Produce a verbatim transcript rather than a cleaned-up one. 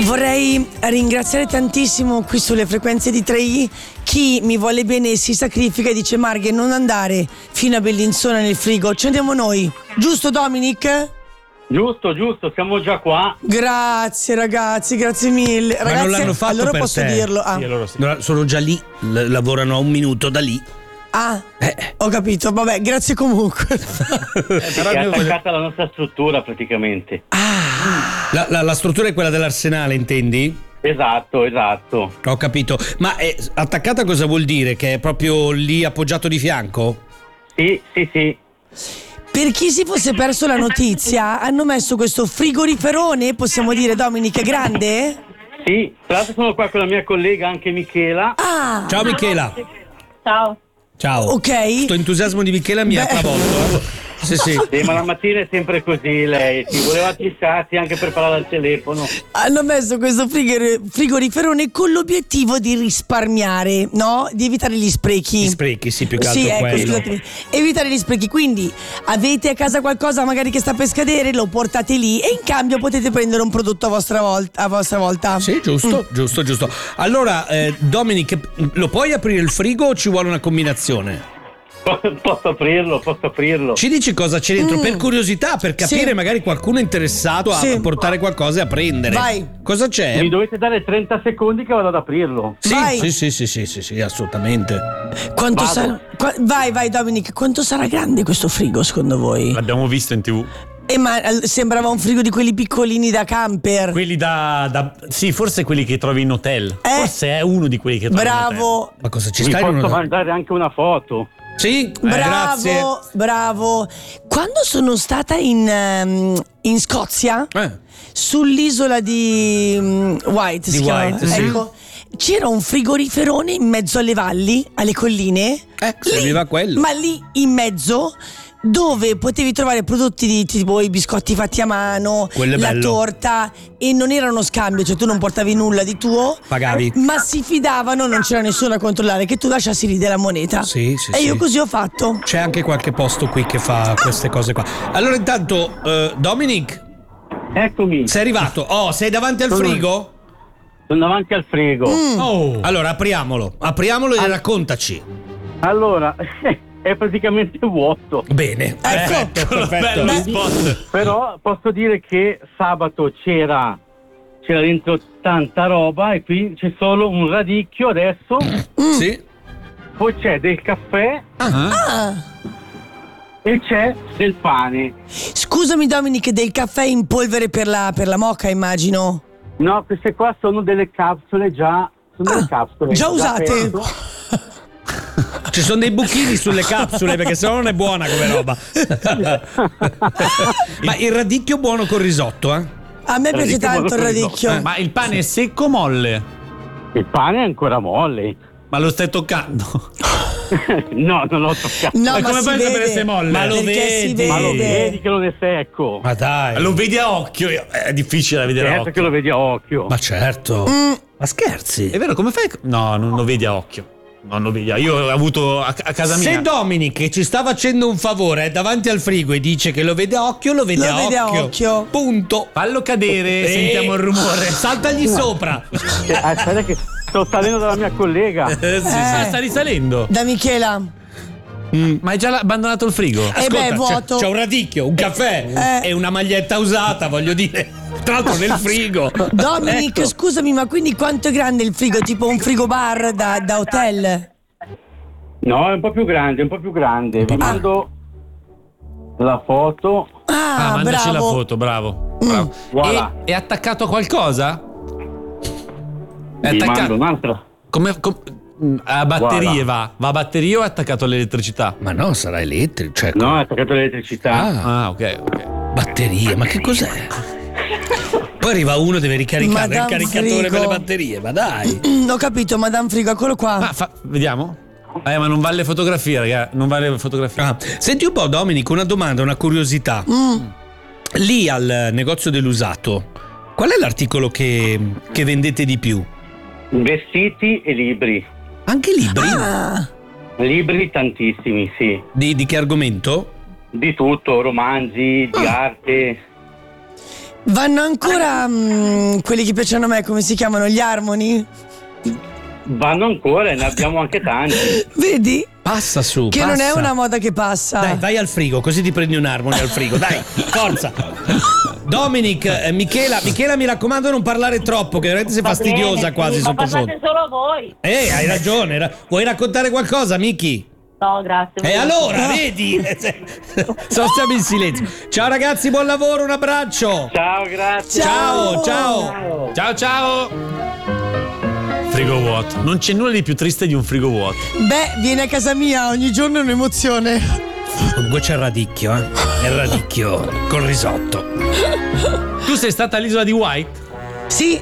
Vorrei ringraziare tantissimo qui sulle frequenze di tre i chi mi vuole bene e si sacrifica e dice: Marghe, non andare fino a Bellinzona nel frigo, ci andiamo noi. Giusto, Dominic? Giusto, giusto, siamo già qua. Grazie ragazzi, grazie mille. Ma Ragazzi, non l'hanno fatto allora per posso te. dirlo. Ah. Sì, allora sì. No, sono già lì, l- lavorano a un minuto da lì. Ah, Eh. ho capito, vabbè, grazie comunque. Però è attaccata alla nostra struttura praticamente. La, la, la struttura è quella dell'arsenale, intendi? Esatto, esatto. Ho capito. Ma è attaccata cosa vuol dire? Che è proprio lì appoggiato di fianco? Sì, sì, sì. Per chi si fosse perso la notizia, hanno messo questo frigoriferone, possiamo dire, Dominic, grande? Sì, tra l'altro sono qua con la mia collega anche Michela. Ah, Ciao Michela. Ciao. Ciao. ok. Questo entusiasmo di Michela mi ha Beh. travolto. eh. Sì, sì. Sì, ma la mattina è sempre così lei. Si voleva fissarsi anche per parlare al telefono. Hanno messo questo frigor- frigoriferone con l'obiettivo di risparmiare, no? Di evitare gli sprechi. Gli sprechi, sì, più che altro Sì, ecco, quello. scusatemi. Evitare gli sprechi. Quindi avete a casa qualcosa magari che sta per scadere, lo portate lì e in cambio potete prendere un prodotto a vostra volta. A vostra volta. Sì, giusto, giusto, giusto. Allora, eh, Dominic, lo puoi aprire il frigo o ci vuole una combinazione? Posso aprirlo, posso aprirlo. Ci dici cosa c'è dentro? Mm. Per curiosità, per capire Sì. magari qualcuno è interessato a Sì. portare qualcosa e a prendere. Vai. Cosa c'è? Mi dovete dare trenta secondi che vado ad aprirlo. Sì, Vai. sì, sì, sì, sì, sì, sì, assolutamente. Quanto Vado. sarà? qua- vai, vai, Dominic. Quanto sarà grande questo frigo secondo voi? L'abbiamo visto in tv. Eh, ma eh, sembrava un frigo di quelli piccolini da camper. Quelli da, da. Sì, forse quelli che trovi in hotel. Eh. Forse è uno di quelli che trovi in hotel. Bravo. Ma cosa ci Vi stai? posso in una- mandare anche una foto. Sì, eh, grazie. Bravo, bravo. Quando sono stata in, ehm, in Scozia, Eh, sull'isola di mm, White, si Di chiama, White, sì. ecco, c'era un frigoriferone in mezzo alle valli, alle colline. Eh, serviva quello. Ma lì in mezzo, dove potevi trovare prodotti di tipo i biscotti fatti a mano, Quello è la bello. torta, e non era uno scambio, cioè tu non portavi nulla di tuo, Pagavi. ma si fidavano, non c'era nessuno a controllare, che tu lasciassi lì della moneta. Sì, sì, E sì. io così ho fatto. C'è anche qualche posto qui che fa queste cose qua. Allora intanto, eh, Dominic, Eccomi, sei arrivato? Oh, sei davanti al Sono- frigo? sono davanti al frigo. Oh. Allora apriamolo, apriamolo e raccontaci. Allora, è praticamente vuoto. Bene, perfetto, perfetto. Bello spot. Però posso dire che sabato c'era c'era dentro tanta roba e qui c'è solo un radicchio adesso. Sì. Poi c'è del caffè Ah, e c'è del pane. scusami Dominic, del caffè in polvere per la, per la moka, immagino. No, queste qua sono delle capsule già. Sono delle Ah, capsule già usate? aperte. Ci sono dei buchini sulle capsule perché sennò non è buona come roba. Ma il radicchio buono col risotto, eh? A me piace Radicchio tanto il buono con radicchio. risotto, Ma il pane è secco o molle? Il pane è ancora molle. Ma lo stai toccando? No, non l'ho toccato. No, Ma ma come si fai a sapere vede. se è molle? Ma lo Perché si vedi? Ma lo vede. vedi che non è secco. Ma dai. Lo vedi a occhio? È difficile da vedere a Certo che occhio. lo vedi a occhio. Ma certo. Mm. Ma scherzi? È vero, come fai? No, non lo vedi a occhio. Non lo vedi. Io ho avuto a, a casa mia. Se Dominic che ci sta facendo un favore è davanti al frigo e dice che lo vede a occhio, lo vede, Lo a, vede a occhio. occhio. Punto. Fallo cadere, Eh, sentiamo il rumore. Saltagli sopra. Eh, Aspetta che sto salendo dalla mia collega. Eh, sì, Ah, sì. sta risalendo. Da Michela. Ma hai già abbandonato il frigo? Eh Ascolta, beh, c'è- vuoto. C'è, un radicchio, un caffè Eh. e una maglietta usata, voglio dire. Tra l'altro nel frigo. Dominic, Ecco. scusami, ma quindi quanto è grande il frigo? Tipo un frigo bar da, da hotel? No, è un po' più grande, è un po' più grande. Vi mando la foto. Ah, Ah, mandaci bravo. la foto, bravo. bravo. Voilà. E, è attaccato a qualcosa? È Vi mando attaccato. un'altra. Come, com- a batterie va? Va a batterie o è attaccato all'elettricità? Ma no, sarà elettrico. Cioè, No, è attaccato all'elettricità. Ah, Ah, ok, ok. batterie, ma che cos'è? Poi arriva uno, deve ricaricare il Madame caricatore Frigo. per le batterie, ma dai. Mm, ho capito, Madame Frigo, eccolo qua. Ma fa- vediamo? Eh, ma non vale fotografia, raga. Non vale fotografia. Ah, senti un po', Dominic, una domanda, una curiosità. Mm. Lì al negozio dell'usato, qual è l'articolo che, che vendete di più? Vestiti e libri. Anche libri? Ah, Libri tantissimi, sì. Di, di che argomento? Di tutto, romanzi, di arte. Vanno ancora mm, quelli che piacciono a me, come si chiamano? Gli Harmony? Vanno ancora e ne abbiamo anche tanti. Vedi? Passa su. Che passa. non è una moda che passa. Dai, vai al frigo, così ti prendi un Harmony al frigo. Dai, forza. Dominic, eh, Michela, Michela, mi raccomando, non parlare troppo, che veramente sei Va fastidiosa bene, quasi sì, ma sottofondo. parlate solo voi. Eh, hai ragione. ra- Vuoi raccontare qualcosa, Miki? No, grazie. E allora, vedi? Sono stiamo in silenzio. Ciao ragazzi, buon lavoro, un abbraccio. Ciao, grazie. Ciao, ciao. Ciao ciao. Frigo vuoto. Non c'è nulla di più triste di un frigo vuoto. Beh, vieni a casa mia, ogni giorno è un'emozione. Comunque c'è il radicchio, eh? È il radicchio col risotto. Tu sei stata all'isola di White? Sì,